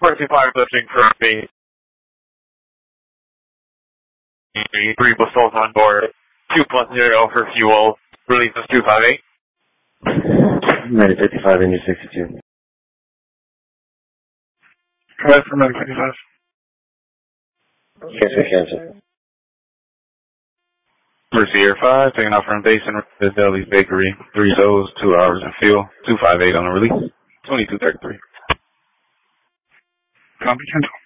45 lifting for base. 3 whistles on board. 2+0 for fuel. Release is 258. United 55, Indy 62. Try for United 55. Cancel. Mercy Air 5, taking off from base and the Deli's Bakery. 3 O's, 2 hours of fuel. 258 on the release. 2233. Copy, cancel.